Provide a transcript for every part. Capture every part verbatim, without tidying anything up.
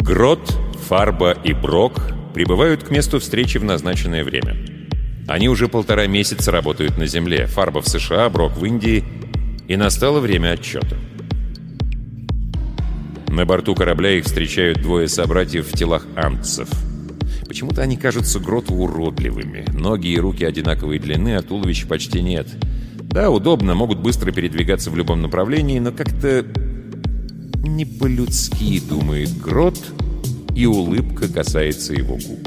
Грот, Фарба и Брок прибывают к месту встречи в назначенное время. Они уже полтора месяца работают на Земле. Фарба в США, Брок в Индии. И настало время отчета. На борту корабля их встречают двое собратьев в телах антцев. Почему-то они кажутся Гроту уродливыми. Ноги и руки одинаковой длины, а туловища почти нет. Да, удобно, могут быстро передвигаться в любом направлении, но как-то не по-людски, думает Грот, и улыбка касается его губ.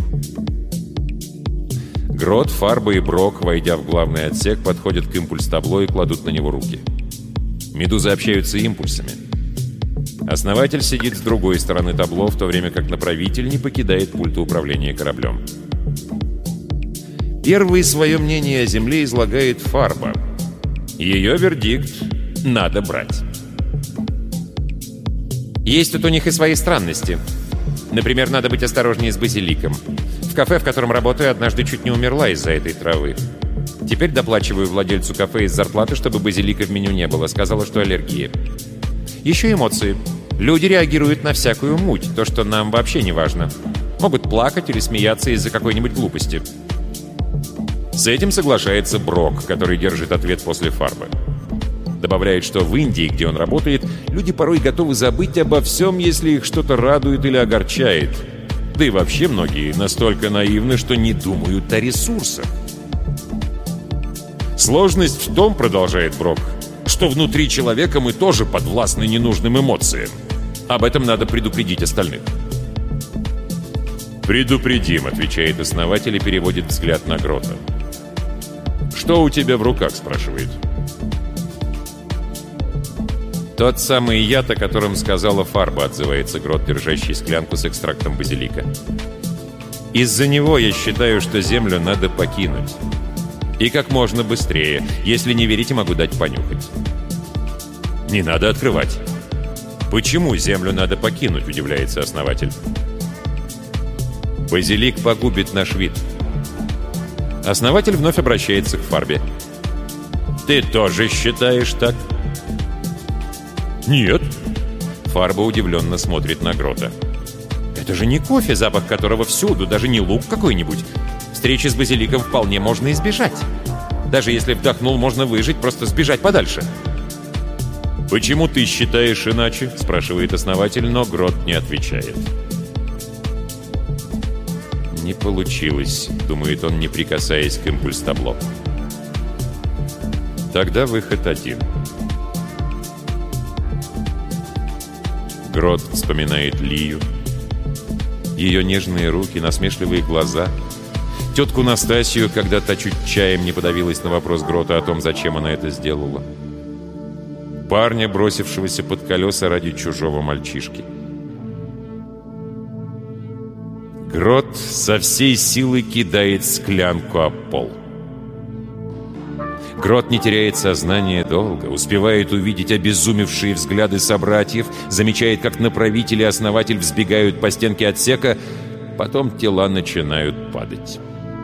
Грот, Фарба и Брок, войдя в главный отсек, подходят к импульс-табло и кладут на него руки. Медузы общаются импульсами. Основатель сидит с другой стороны табло, в то время как направитель не покидает пульта управления кораблем. Первый свое мнение о Земле излагает Фарба. Ее вердикт — надо брать. Есть тут у них и свои странности. Например, надо быть осторожнее с базиликом. В кафе, в котором работаю, однажды чуть не умерла из-за этой травы. Теперь доплачиваю владельцу кафе из зарплаты, чтобы базилика в меню не было. Сказала, что аллергия. Еще эмоции. Люди реагируют на всякую муть, то, что нам вообще не важно. Могут плакать или смеяться из-за какой-нибудь глупости. С этим соглашается Брок, который держит ответ после Фарбы. Добавляет, что в Индии, где он работает, люди порой готовы забыть обо всем, если их что-то радует или огорчает. Да и вообще многие настолько наивны, что не думают о ресурсах. Сложность в том, продолжает Брок, что внутри человека мы тоже подвластны ненужным эмоциям. Об этом надо предупредить остальных. «Предупредим», — отвечает основатель и переводит взгляд на Грота. «Что у тебя в руках?» — спрашивает. «Тот самый яд, о котором сказала Фарба», — отзывается Грот, держащий склянку с экстрактом базилика. «Из-за него я считаю, что Землю надо покинуть. И как можно быстрее. Если не верите, могу дать понюхать». «Не надо открывать». «Почему Землю надо покинуть?» — удивляется основатель. «Базилик погубит наш вид». Основатель вновь обращается к Фарбе. «Ты тоже считаешь так?» «Нет». Фарба удивленно смотрит на Грота. «Это же не кофе, запах которого всюду, даже не лук какой-нибудь. Встречи с базиликом вполне можно избежать. Даже если вдохнул, можно выжить, просто сбежать подальше». «Почему ты считаешь иначе?» — спрашивает основатель, но Грот не отвечает. «Не получилось», — думает он, не прикасаясь к импульс-табло. «Тогда выход один». Грот вспоминает Лию. Ее нежные руки, насмешливые глаза. Тетку Настасью, когда та чуть чаем не подавилась на вопрос Грота о том, зачем она это сделала. Парня, бросившегося под колеса ради чужого мальчишки. Грот со всей силы кидает склянку об пол. Грот не теряет сознание долго, успевает увидеть обезумевшие взгляды собратьев, замечает, как направитель и основатель взбегают по стенке отсека, потом тела начинают падать.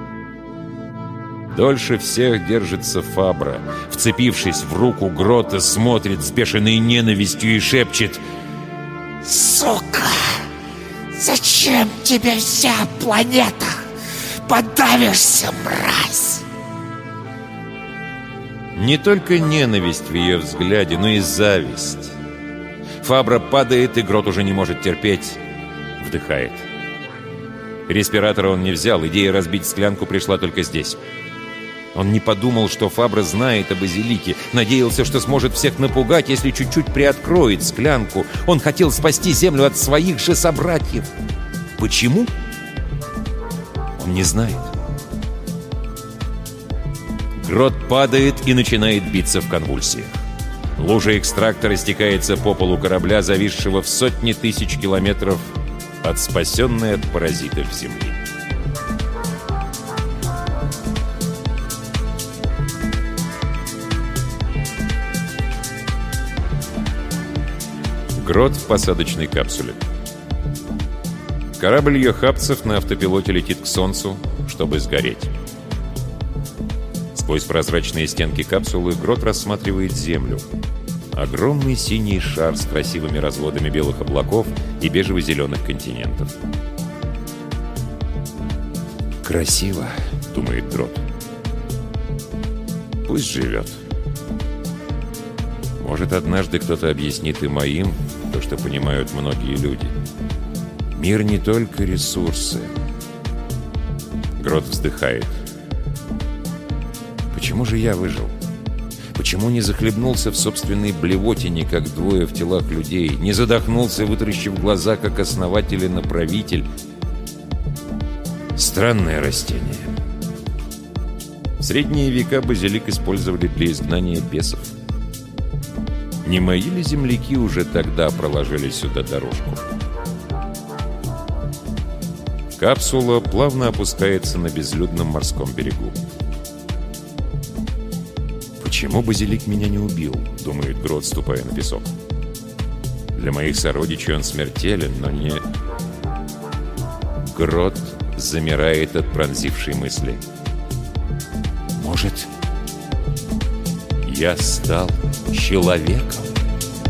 Дольше всех держится Фабра. Вцепившись в руку Грота, смотрит с бешеной ненавистью и шепчет: «Сука! Зачем тебе вся планета? Подавишься, мразь!» Не только ненависть в ее взгляде, но и зависть. Фабра падает, и Грот уже не может терпеть. Вдыхает. Респиратора он не взял, идея разбить склянку пришла только здесь. Он не подумал, что Фабра знает о базилике. Надеялся, что сможет всех напугать, если чуть-чуть приоткроет склянку. Он хотел спасти Землю от своих же собратьев. Почему? Он не знает. Грот падает и начинает биться в конвульсиях. Лужа экстракта растекается по полу корабля, зависшего в сотни тысяч километров от спасенной от паразитов Земли. Грот в посадочной капсуле. Корабль йохабцев на автопилоте летит к Солнцу, чтобы сгореть. Сквозь прозрачные стенки капсулы Грот рассматривает Землю. Огромный синий шар с красивыми разводами белых облаков и бежево-зеленых континентов. «Красиво», — думает Грот. «Пусть живет. Может, однажды кто-то объяснит и моим то, что понимают многие люди. Мир не только ресурсы». Грот вздыхает. «Почему же я выжил? Почему не захлебнулся в собственной блевотине, как двое в телах людей? Не задохнулся, вытаращив глаза, как основатель и направитель? Странное растение. В средние века базилик использовали для изгнания бесов. Не мои ли земляки уже тогда проложили сюда дорожку?» Капсула плавно опускается на безлюдном морском берегу. «Почему базилик меня не убил?» — думает Грот, ступая на песок. «Для моих сородичей он смертелен, но не...» Грот замирает от пронзившей мысли. «Может, я стал человеком?»